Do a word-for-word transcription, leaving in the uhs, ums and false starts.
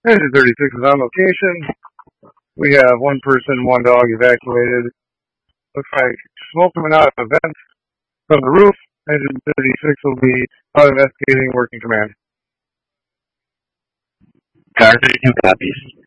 Engine thirty-six is on location. We have one person, one dog evacuated. Looks like smoke coming out of vents from the roof. Engine thirty-six will be out investigating, working command. Car thirty-two copies.